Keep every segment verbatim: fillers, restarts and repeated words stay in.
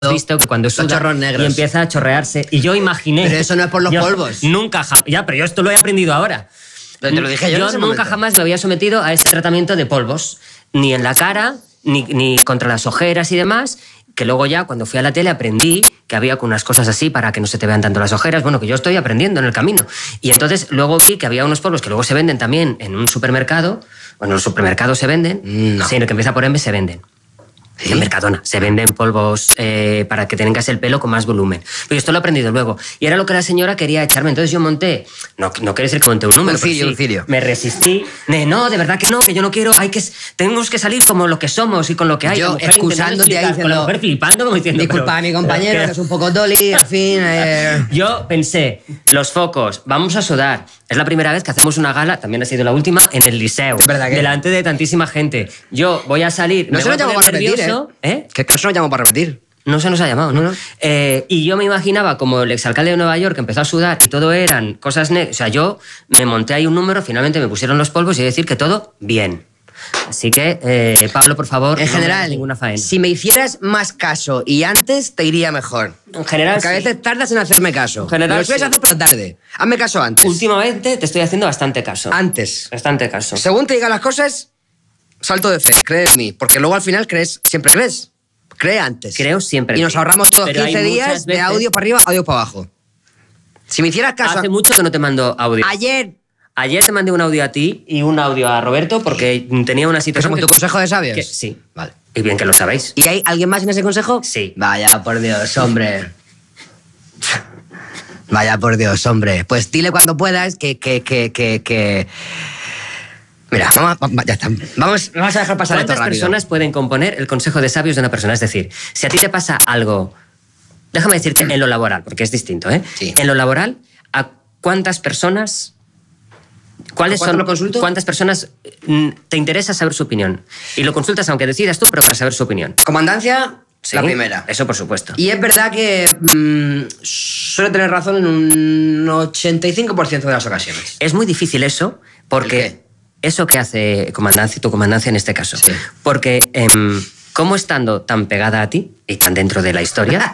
visto que cuando suda y empieza a chorrearse. Y yo imaginé... Pero eso no es por los yo polvos. Nunca jamás... Ya, pero yo esto lo he aprendido ahora. Pero te lo dije yo Yo en ese nunca momento. jamás me había sometido a ese tratamiento de polvos. Ni en la cara, ni, ni contra las ojeras y demás. Que luego ya, cuando fui a la tele, aprendí que había unas cosas así para que no se te vean tanto las ojeras. Bueno, que yo estoy aprendiendo en el camino. Y entonces luego vi que había unos polvos que luego se venden también en un supermercado. Bueno, en los supermercados se venden. No. Sí, en el que empieza por M se venden. ¿Sí? En Mercadona se venden polvos eh, para que tengas el pelo con más volumen. Pero esto lo he aprendido luego. Y era lo que la señora quería echarme. Entonces yo monté... No, no quiere decir que monté un número. Un cirio, pero sí, un cirio. Me resistí. De, no, de verdad que no, que yo no quiero... Hay que, tenemos que salir como lo que somos y con lo que hay. Yo, La mujer excusándote intentando ahí explicar, con la diciendo, mujer flipando como diciendo... Disculpa a mi compañero, pero- que es un poco dolly, en fin... Eh... Yo pensé, los focos, vamos a sudar. Es la primera vez que hacemos una gala, también ha sido la última, en el Liceo. Es verdad que- delante de tantísima gente. Yo voy a salir... No me se voy nos a llamó poner para repetir, nervioso, ¿eh? ¿eh? Que, que no se nos llamó para repetir. No se nos ha llamado, ¿no? No, no. Eh, y yo me imaginaba como el exalcalde de Nueva York que empezó a sudar y todo eran cosas negras. O sea, yo me monté ahí un número, finalmente me pusieron los polvos y he de decir que todo bien. Así que, eh, Pablo, por favor, En no me hagas general, ninguna faena. si me hicieras más caso y antes, te iría mejor. En general, Porque a sí. veces tardas en hacerme caso. En general, Lo sueles sí. hacer para tarde. Hazme caso antes. Últimamente te estoy haciendo bastante caso. Antes. Bastante caso. Según te digan las cosas, salto de fe, cree en mí. Porque luego al final crees, siempre crees. Cree antes. Creo siempre Y en nos ti. ahorramos todos Pero hay quince muchas días de veces- audio para arriba, audio para abajo. Si me hicieras caso... Hace mucho que no te mando audio. Ayer, Ayer te mandé un audio a ti y un audio a Roberto porque tenía una ¿que situación... somos que- tu consejo de sabios? que- sí. Vale. Y bien que lo sabéis. ¿Y hay alguien más en ese consejo? Sí. Vaya, por Dios, hombre. Vaya, por Dios, hombre. Pues dile cuando puedas que... que, que, que, que... Mira, vamos, vamos, ya está. Vamos, vamos a dejar pasar esto ¿Cuántas rápido. personas pueden componer el consejo de sabios de una persona? Es decir, si a ti te pasa algo... Déjame decirte en lo laboral, porque es distinto, ¿eh? Sí. En lo laboral, ¿a cuántas personas... ¿Cuáles ¿Cuánto son, lo consulto? ¿Cuántas personas mm, te interesa saber su opinión? Y lo consultas aunque decidas tú, pero para saber su opinión. Comandancia, ¿Sí? la primera. Eso por supuesto. Y es verdad que mm, suele tener razón en un ochenta y cinco por ciento de las ocasiones. Es muy difícil eso, ¿El porque... qué? Eso que hace comandancia, tu comandancia en este caso. Sí. Porque, em, como estando tan pegada a ti y tan dentro de la historia,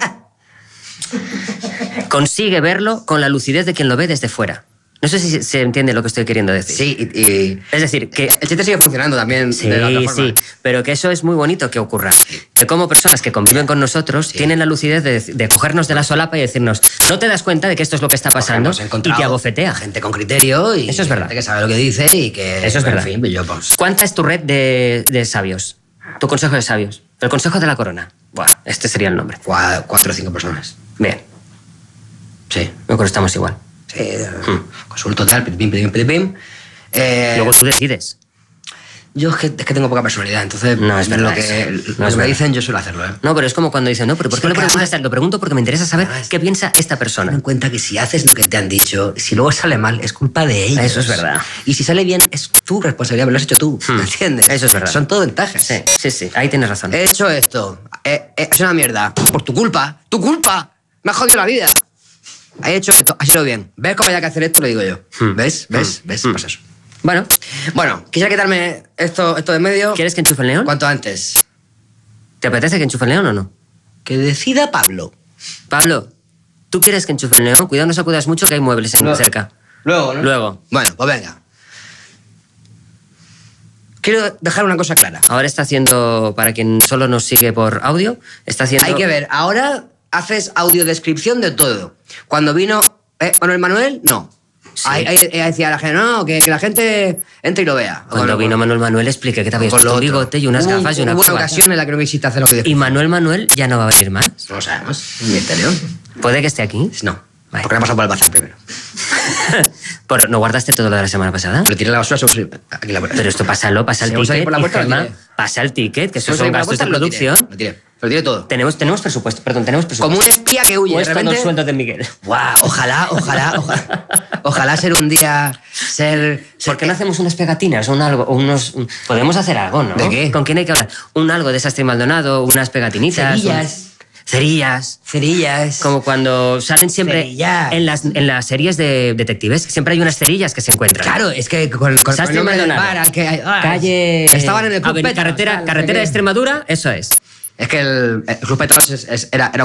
consigue verlo con la lucidez de quien lo ve desde fuera. No sé si se entiende lo que estoy queriendo decir. Sí, y, y- Es decir, que... el chiste sigue funcionando también Sí, de la otra forma. sí, pero que eso es muy bonito que ocurra. Que como personas que conviven con nosotros tienen la lucidez de, de cogernos de la solapa y decirnos, no te das cuenta de que esto es lo que está pasando, Hemos y encontrado te abofetea. gente con criterio y Eso es verdad. gente que sabe lo que dice y que... Eso es verdad. En fin, yo pues... ¿Cuánta es tu red de, de sabios? Tu consejo de sabios. El consejo de la corona. Bueno, este sería el nombre. cua- Cuatro o cinco personas. Bien, Sí. yo creo que estamos igual. Sí, consulto tal, pim, pim, pim, pim, pim. Eh, Luego tú decides. yo es que, es que tengo poca personalidad, entonces No, es verdad lo que, eso. lo No que es me verdad. dicen yo suelo hacerlo. ¿eh? No, pero es como cuando dicen, no, pero ¿por Sí, qué lo porque preguntas? además- Lo pregunto porque me interesa saber Además- qué piensa esta Ten persona. en cuenta que si haces lo que te han dicho, si luego sale mal, es culpa de ellos. Eso es verdad. Y si sale bien, es tu responsabilidad, me lo has hecho tú, Hmm. ¿me entiendes? Eso es verdad. Son todo ventajas. Sí, sí, sí, ahí tienes razón. He hecho esto, eh, eh, es una mierda, por tu culpa, tu culpa, me has jodido la vida. He hecho esto, ha sido bien. ¿Ves cómo hay que hacer esto? Lo digo yo. Hmm. ¿Ves? ¿Ves? ¿Ves? Hmm. Pues eso. Bueno, Bueno, quisiera quitarme esto, esto de en medio ¿quieres que enchufe el león? cuanto antes. ¿Te apetece que enchufe el león o no? Que decida Pablo. Pablo, ¿tú quieres que enchufe el león? Cuidado, no sacudas mucho que hay muebles en Luego. cerca. Luego, ¿no? Luego. Bueno, pues venga. Quiero dejar una cosa clara. Ahora está haciendo, para quien solo nos sigue por audio, está haciendo... Hay que ver, ahora haces audiodescripción de todo. Cuando vino eh, Manuel Manuel, no. Sí. Ahí, ahí- ahí decía la gente, no, que, que la gente entre y lo vea. Cuando Con- vino con- Manuel Manuel, expliqué que te habías con lo puesto un otro. bigote y unas Hubo- gafas y una Hubo una corbata. ocasión en la que no me hiciste hacer lo que Y decía. Manuel Manuel ya no va a venir más. No lo sabemos, un misterio. ¿Puede que esté aquí? No, Vale. porque le ha pasado por el bazar primero. Pero, ¿no guardaste todo lo de la semana pasada? Retiré la basura sobre... Aquí la Pero esto pásalo, pasa el Si vamos a ir ticket, por la y puerta, lo Gemma, tiré. pasa el ticket, que Si esos vamos a ir son por la gastos de puerta, lo tiré, producción. Lo tiré, lo tiré todo. Tenemos, tenemos presupuesto, perdón, tenemos presupuesto. Como un espía que huye, ¿O de es todo repente... el sueldo de Miguel? Guau, ojalá, ojalá, ojalá, ojalá ser un día, ser... ser ¿Por qué no hacemos unas pegatinas o un algo? O unos, un- podemos hacer algo, ¿no? ¿De qué? ¿Con quién hay que hablar? Un algo de Sastre y Maldonado, unas pegatinitas. Cerillas. un- Cerillas. cerillas? Como cuando salen siempre Cerillas. en las, en las series de detectives, siempre hay unas cerillas que se encuentran. Claro, es que con, con Sastre el y nombre del Maldonado. bar al que hay... ah, Calle... Estaban en el Club Avenida- Pétalos, Carretera, tal, no sé carretera qué. de Extremadura, eso es. Es que el, el Club Pétalos es- es- era, era